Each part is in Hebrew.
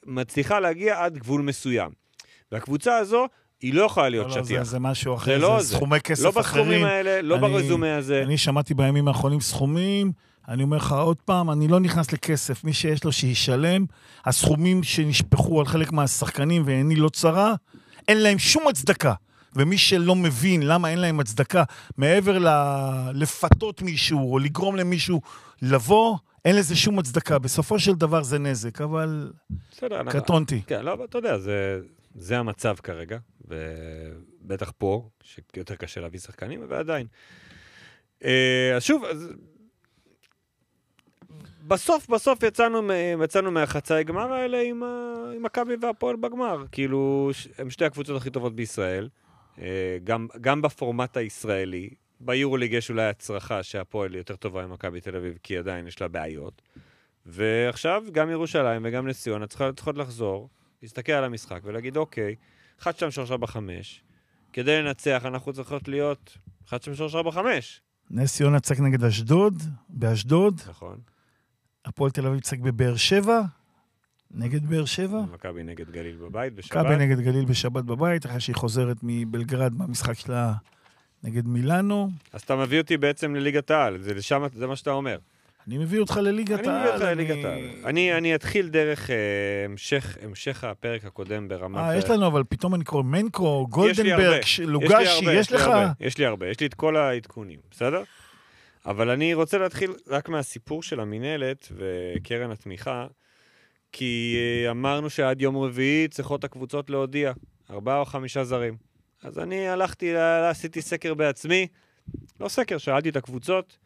מצליחה להגיע עד גבול מסוים. והקבוצה הזו, היא לא יכולה להיות שטיח. זה משהו אחר, זה זה סכומי כסף לא אחרים. בסכומים האלה, לא ברזומה הזה. אני שמעתי בימים האחרונים סכומים, אני אומר לך עוד פעם, אני לא נכנס לכסף, מי שיש לו שישלם, הסכומים שנשפחו על חלק מהשחקנים ואני לא צרה, אין להם שום הצדקה. ומי שלא מבין למה אין להם הצדקה, מעבר לפתות מישהו או לגרום למישהו לבוא, אין לזה שום הצדקה. בסופו של דבר זה נזק, אבל קטונתי. כן, לא, אתה יודע, זה המצב כרגע, ובטח פה, שיותר קשה להביא שחקנים, ועדיין. אז שוב, בסוף יצאנו מהחצאי גמר האלה עם מכבי והפועל בגמר. כאילו, הם שתי הקבוצות הכי טובות בישראל, גם בפורמט הישראלי. ביורוליג יש אולי הצרחה שהפועל יותר טובה עם מכבי תל אביב, כי עדיין יש לה בעיות. ועכשיו גם ירושלים וגם נס ציונה צריכות לחזור, להסתכל על המשחק ולהגיד, אוקיי, 1, 2, 3, 4, 5. כדי לנצח אנחנו צריכות להיות 1, 2, 3, 4, 5. נס ציונה צחק נגד אשדוד, באשדוד. נכון. הפועל תל אביב צחק בבאר שבע, נגד באר שבע. מכבי נגד גליל בבית בשבת. מכבי נגד גליל בשבת בבית, אחרי שהיא חוזרת מבלגרד במשחק שלה נגד מילאנו. אז אתה מביא אותי בעצם לליגת העל, זה מה שאתה אומר. אני מביא אותך לליגת העל. אני אתחיל דרך המשך הפרק הקודם ברמת... יש לנו, אבל פתאום אני קורא מנקו, גולדנברג, לוגשי, יש לך? יש לי הרבה, יש לי את כל העדכונים, בסדר? אבל אני רוצה להתחיל רק מהסיפור של המנהלת וקרן התמיכה, כי אמרנו שעד יום רביעי צריכות הקבוצות להודיע, 4 או 5 זרים. אז אני הלכתי, עשיתי סקר בעצמי, לא סקר, שאלתי את הקבוצות,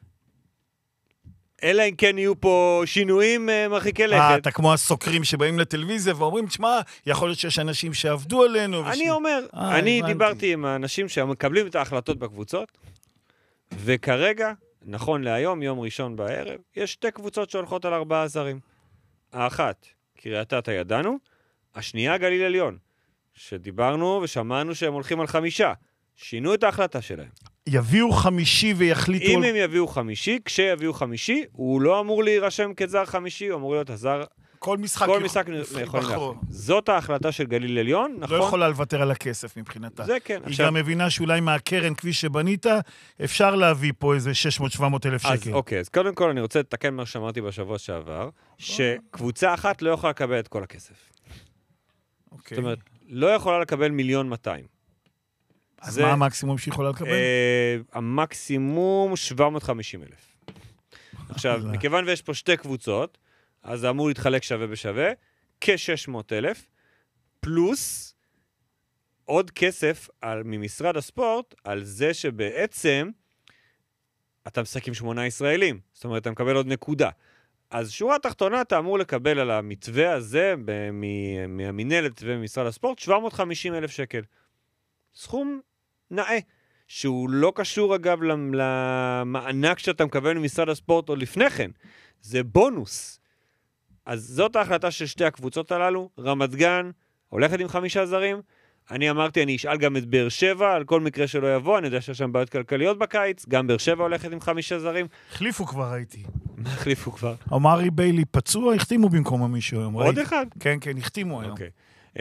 אלא אם כן יהיו פה שינויים מרחיקי לכת. אתה כמו הסוקרים שבאים לטלוויזיה ואומרים, תשמע, יכול להיות שיש אנשים שעבדו עלינו. אני אומר, אני דיברתי עם האנשים שמקבלים את ההחלטות בקבוצות, וכרגע, נכון להיום, יום ראשון בערב, יש 2 קבוצות שהולכות על 4 זרים. האחת, קריית אתא ידענו, השנייה גליל עליון, שדיברנו ושמענו שהם הולכים על 5. שינו את ההחלטה שלהם. יביאו 5 ויחליטו... אם הם יביאו 5, כשיביאו 5, הוא לא אמור להירשם כזר 5, הוא אמור להיות הזר... כל משחק יכול להחליט. זאת ההחלטה של גליל עליון, נכון? לא יכולה לוותר על הכסף מבחינתה. זה כן. היא גם מבינה שאולי מהקרן כפי שבנית, אפשר להביא פה איזה 600-700 אלף שקל. אז אוקיי, אז קודם כל אני רוצה לתקן מה שאמרתי בשבוע שעבר, שקבוצה אחת לא יכולה לקבל את כל הכסף. זאת אומרת, לא יכולה לקבל 1,200,000. אז מה המקסימום שהיא יכולה לקבל? המקסימום 750,000. עכשיו, מכיוון ויש פה 2 קבוצות, אז זה אמור להתחלק שווה בשווה, כ-600,000, פלוס עוד כסף ממשרד הספורט, על זה שבעצם אתה משחק עם 8 ישראלים. זאת אומרת, אתה מקבל עוד נקודה. אז שורה תחתונה, אתה אמור לקבל על המתווה הזה, מהמנהלת וממשרד הספורט, 750,000 שקל. סכום נאה, שהוא לא קשור אגב למענק שאתה מקבל ממשרד הספורט או לפני כן. זה בונוס. אז זאת ההחלטה של 2 הקבוצות הללו. רמת גן הולכת עם 5 זרים. אני אמרתי, אני אשאל גם את באר שבע, על כל מקרה שלא יבוא, אני יודע שיש שם בעיות כלכליות בקיץ, גם באר שבע הולכת עם 5 זרים. החליפו כבר, ראיתי. מה החליפו כבר? אמרי ביילי פצוע, החתימו במקום מישהו היום. עוד אחד? כן, החתימו היום. אוקיי.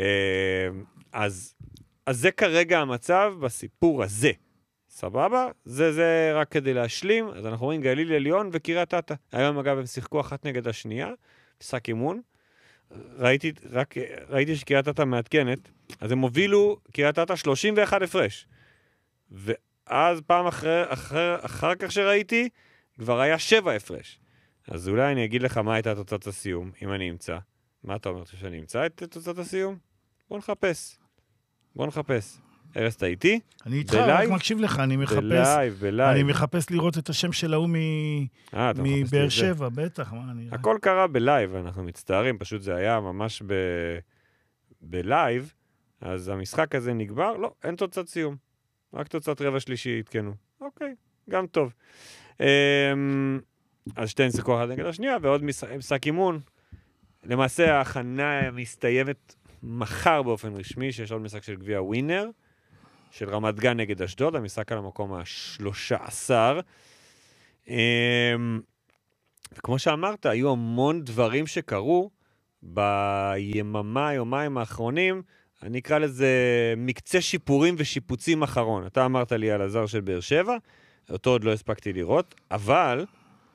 אז זה כרגע המצב בסיפור הזה. סבבה? זה רק כדי להשלים. אז אנחנו רואים גליל עליון וקריית אתא. היום אגב הם שיחקו אחת נגד השנייה, משחק אימון. ראיתי שקריית אתא מעדכנת, אז הם הובילו קריית אתא 31 הפרש. ואז פעם אחר כך שראיתי, כבר היה 7 הפרש. אז אולי אני אגיד לך מה הייתה תוצאת הסיום, אם אני אמצא. מה אתה אומר שאני אמצא את תוצאת הסיום? בוא נחפש. ארז, אתה איתי? אני איתך, רק מקשיב לך, אני מחפש. בלייב. אני מחפש לראות את השם של ההוא מבאר שבע, בטח. הכל קרה בלייב, אנחנו מצטערים, פשוט זה היה ממש בלייב, אז המשחק הזה נגבר, לא, אין תוצאת סיום. רק תוצאת רבע שלישי התקנו. אוקיי, גם טוב. אז 2 שיחקו אחת נגד השנייה, ועוד משחק אימון. למעשה ההכנה מסתיימת מחר באופן רשמי, שיש עוד משחק של גביע ווינר, של רמת גן נגד אשדוד, המשחק על המקום ה-13. וכמו שאמרת, היו המון דברים שקרו ביממה, יומיים האחרונים, אני אקרא לזה מקצה שיפורים ושיפוצים אחרון. אתה אמרת לי על הזר של באר שבע, אותו עוד לא הספקתי לראות, אבל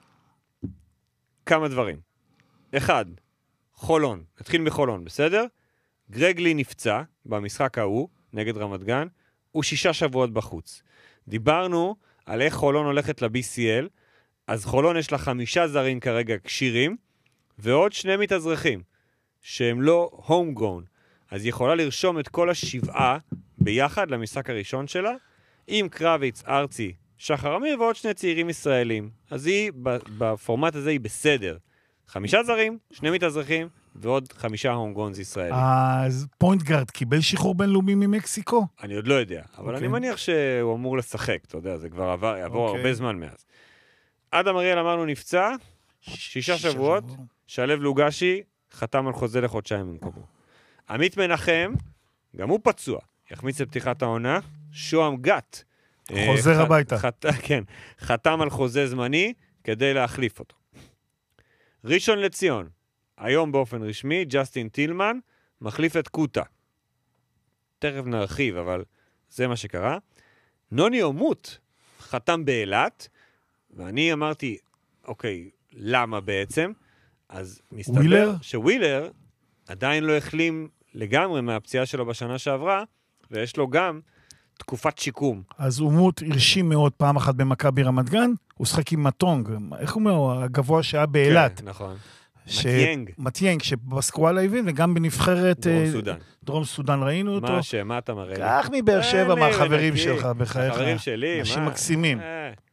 כמה דברים. אחד, חולון. נתחיל מחולון, בסדר? גרגלי נפצע במשחק ההוא, נגד רמת גן, הוא 6 שבועות בחוץ. דיברנו על איך חולון הולכת ל-BCL, אז חולון יש לה 5 זרים כרגע קשירים, ועוד 2 מתאזרחים, שהם לא homegrown. אז היא יכולה לרשום את כל 7 ביחד למשחק הראשון שלה, עם קרביץ, ארצי, שחר אמיר ועוד 2 צעירים ישראלים. אז היא, בפורמט הזה היא בסדר. 5 זרים, 2 מתאזרחים, ועוד 5 הומגונס ישראלים. אז פוינט גארד קיבל שחרור בינלאומי ממקסיקו? אני עוד לא יודע, אבל אני מניח שהוא אמור לשחק, אתה יודע, זה כבר יעבור הרבה זמן מאז. אדם אריאל אמרנו נפצע, 6 שבועות, שלב לוגשי, חתם על חוזה לחודשיים במקומו. עמית מנחם, גם הוא פצוע, יחמיץ לפתיחת העונה, שוהם גת. חוזר הביתה. כן, חתם על חוזה זמני כדי להחליף אותו. ראשון לציון, היום באופן רשמי, ג'סטין טילמן מחליף את קוטה. תכף נרחיב, אבל זה מה שקרה. נוני אומות חתם באילת, ואני אמרתי, אוקיי, למה בעצם? אז מסתבר שווילר עדיין לא החלים לגמרי מהפציעה שלו בשנה שעברה, ויש לו גם תקופת שיקום. אז אומות הרשים מאוד פעם אחת במכבי רמת גן, הוא שחק עם מטונג, איך הוא אומר? הגבוה שהיה באילת. כן, נכון. מטיינג, שבסקואלה הבין, וגם בנבחרת דרום סודן ראינו אותו. מה אתה מראה לי? כך מבאר שבע מהחברים שלך, בחייך. החברים שלי, אנשים מקסימים.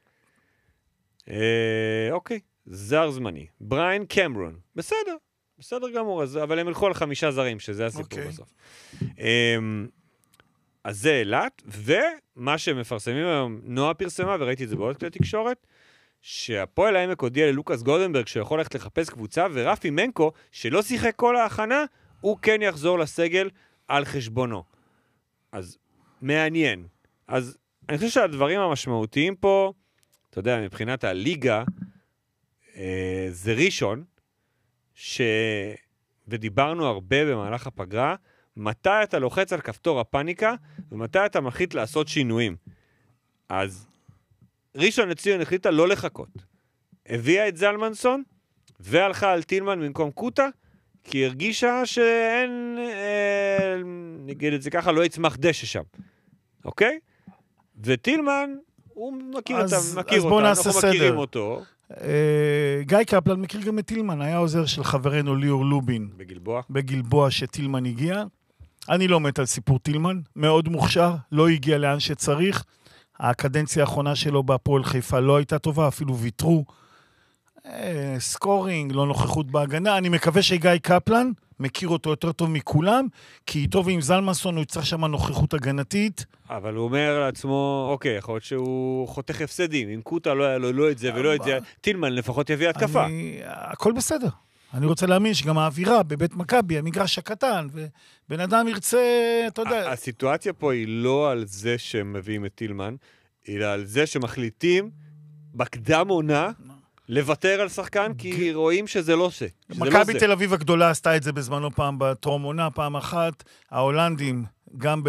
אוקיי, זר זמני. בריין קמרון, בסדר גמור, אבל הם הלכו על 5 זרים, שזה הסיפור בסוף. אז זה אילת, ומה שמפרסמים היום, נועה פרסמה, וראיתי את זה בעוד כלי תקשורת, שהפועל העמק הודיע ללוקאס גולדנברג שיכול ללכת לחפש קבוצה, ורפי מנקו, שלא שיחק כל ההכנה, הוא כן יחזור לסגל על חשבונו. אז מעניין. אז אני חושב שהדברים המשמעותיים פה, אתה יודע, מבחינת הליגה, זה ראשון, ודיברנו הרבה במהלך הפגרה, מתי אתה לוחץ על כפתור הפאניקה, ומתי אתה מחליט לעשות שינויים. אז ראשון לציון החליטה לא לחכות. הביאה את זלמנסון, והלכה על טילמן במקום קוטה, כי הרגישה שאין, נגיד את זה ככה, לא יצמח דשא שם. אוקיי? וטילמן, הוא מכיר אותם, אנחנו מכירים אותו. גיא קפלן מכיר גם את טילמן, היה עוזר של חברנו ליאור לובין. בגלבוע שטילמן הגיע. אני לא מת על סיפור טילמן, מאוד מוכשר, לא הגיע לאן שצריך. הקדנציה האחרונה שלו בהפועל חיפה לא הייתה טובה, אפילו ויתרו. סקורינג, לא נוכחות בהגנה. אני מקווה שגיא קפלן מכיר אותו יותר טוב מכולם, כי איתו ועם זלמנסון הוא יצטרך שם נוכחות הגנתית. אבל הוא אומר לעצמו, אוקיי, יכול להיות שהוא חותך הפסדים. אם קוטה לא היה לו לא את זה ולא את זה, טילמן לפחות יביא התקפה. הכל בסדר. אני רוצה להאמין שגם האווירה בבית מכבי, המגרש הקטן, ובן אדם ירצה, אתה יודע. הסיטואציה פה היא לא על זה שהם מביאים את טילמן, אלא על זה שמחליטים בקדם עונה לוותר על שחקן, כי רואים שזה לא זה. מכבי תל אביב הגדולה עשתה את זה בזמנו פעם בטרום עונה, פעם אחת. ההולנדים, גם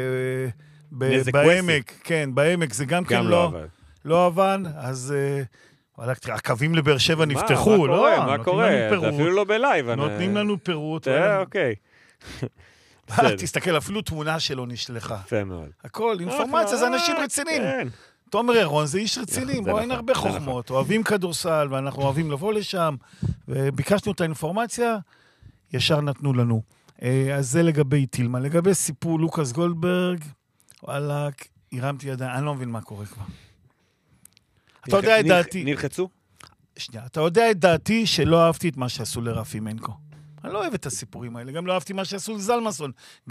בעמק, כן, בעמק זה גם כן לא עבד, אז הקווים לבאר שבע נפתחו, לא? מה קורה? זה אפילו לא בלייב. נותנים לנו פירוט. אוקיי. תסתכל, אפילו תמונה שלו נשלחה. יפה מאוד. הכל, אינפורמציה, זה אנשים רציניים. תומר ירון זה איש רציני, בוא, אין הרבה חוכמות, אוהבים כדורסל, ואנחנו אוהבים לבוא לשם, וביקשנו את האינפורמציה, ישר נתנו לנו. אז זה לגבי טילמן. לגבי סיפור לוקאס גולדברג, וואלה, הרמתי ידיים, אני לא מבין מה קורה כבר. אתה יודע את דעתי... נלחצו? שנייה, אתה יודע את דעתי שלא אהבתי את מה שעשו לרפי מנקו. אני לא אוהב את הסיפורים האלה, גם לא אהבתי מה שעשו לזלמנסון,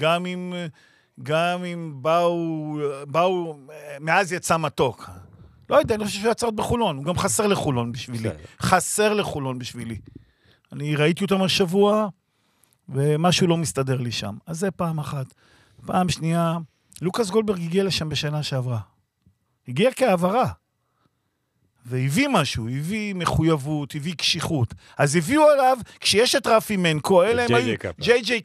גם אם באו, מאז יצא מתוק. לא יודע, אני חושב שהוא יצא עוד בחולון, הוא גם חסר לחולון בשבילי. חסר לחולון בשבילי. אני ראיתי אותם השבוע, ומשהו לא מסתדר לי שם. אז זה פעם אחת. פעם שנייה, לוקאס גולדברג הגיע לשם בשנה שעברה. הגיע כעברה. והביא משהו, הביא מחויבות, הביא קשיחות. אז הביאו עליו, כשיש את רפי מנקו, אלה הם היו, ג'יי